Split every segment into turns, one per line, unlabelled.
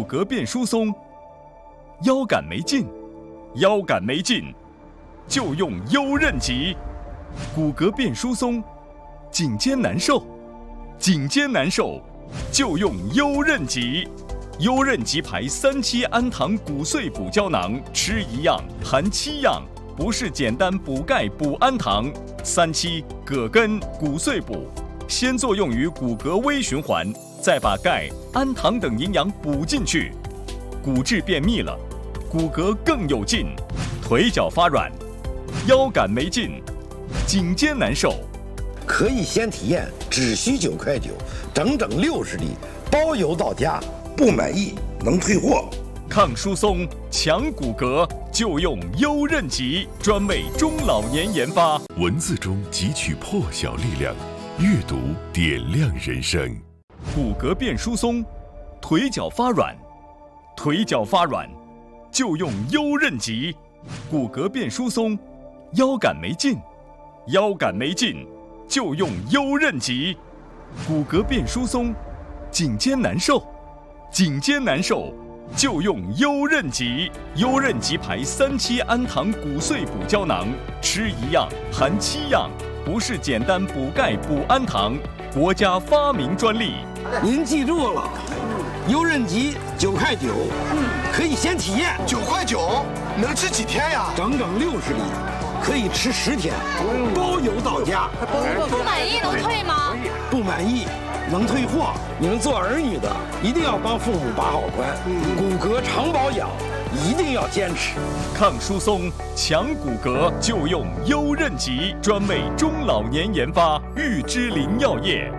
骼变疏松，腰杆没劲，腰杆没劲，就用优韧极。骨骼变疏松，颈肩难受，颈肩难受，就用优韧极。优韧极牌3期氨糖骨碎补胶囊，吃1样含7样，不是简单补钙补氨糖。3期葛根骨碎补，先作用于骨骼微循环，再把钙、氨糖等营养补进去，骨质变密了，骨骼更有劲，腿脚发软，腰杆没劲，颈肩难受。
可以先体验，只需9块9，整整60粒，包邮到家，不满意能退货。
抗疏松、强骨骼，就用优韧极，专为中老年研发。
文字中汲取破晓力量，阅读点亮人生。
骨骼变疏松，腿脚发软，腿脚发软，就用优韧极。骨骼变疏松，腰杆没劲，腰杆没劲，就用优韧极。骨骼变疏松，颈肩难受，颈肩难受，就用优韧极。优韧极牌3期氨糖骨碎补胶囊，吃1样含7样，不是简单补钙补氨糖，国家发明专利。
您记住了，优韧极9块9，可以先体验。
9块9，能吃几天呀？
整整60粒，可以吃10天，包邮到家。
不满意能退吗？
不满意能退货。你们做儿女的一定要帮父母把好关，骨骼常保养，一定要坚持。
抗疏松、强骨骼，就用优韧极，专为中老年研发，玉芝林药业。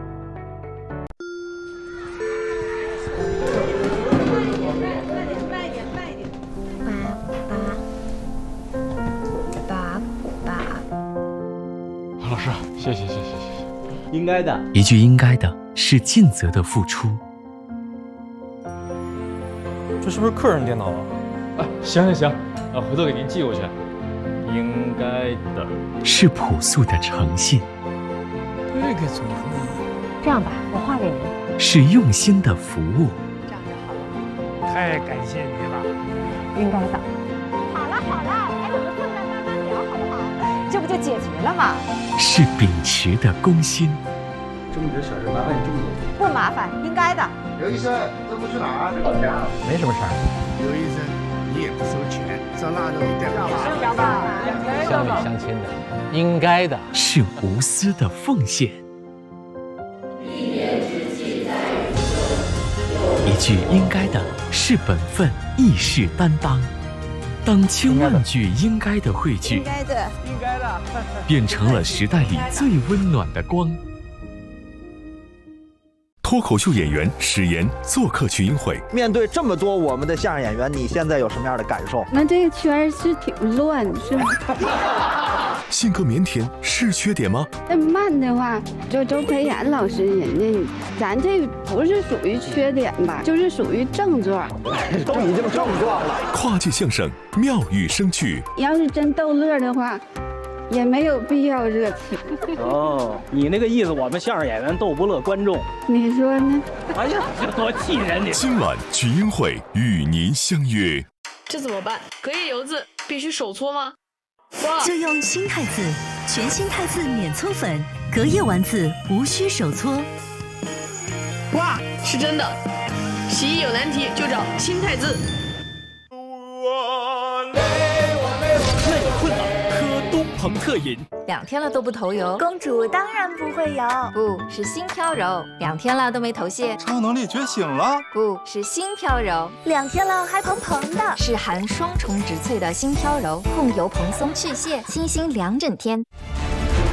老师，谢谢，
应该的。
一句应该的是尽责的付出。
这是不是客人电脑啊？行，回头给您寄过去。应该的
是朴素的诚信。
这个怎么会？
这样吧，我画给您。
是用心的服务。
这样就好了。
太感谢你了。
应该的。好了，还有个困难慢慢聊，好不好？这不就解决了吗？
是秉持的公心。
这么点小事麻烦你这么多。
不麻烦，应该的。
刘医生，这不去哪儿？
老家。
没什么事儿。
刘医生，你也不收钱，上腊肉一点。
乡里乡亲的，应该的。
是无私的奉献。一句应该的是本分，亦是担当。当千万句应该的汇聚，
应该的，
变成了时代里最温暖的光。
脱口秀演员史岩做客群英会。
面对这么多我们的相声演员，你现在有什么样的感受？
那这个圈是挺乱，是吗？
性格腼腆是缺点吗？
那慢的话，就周培源老师人家，咱这不是属于缺点吧，就是属于症状。
都已经症状了。
跨界相声妙语生趣。
要是真逗乐的话，也没有必要热情。
哦，你那个意思，我们相声演员逗不乐观众。
你说呢？
哎呀，这多气人！你
今晚群英会与您相约。
这怎么办？隔夜油渍必须手搓吗？
就用新汰渍，全新汰渍免搓粉，隔夜丸子无需手搓。
哇，是真的！洗衣有难题就找新汰渍。
累困了，喝东鹏特饮。
2天了都不头油，
公主当然不会有，
不是新飘柔。2天了都没头屑，
超能力觉醒了，
不是新飘柔。
2天了还蓬蓬的，
是含双重植萃的新飘柔，控油蓬松去屑，清新2整天。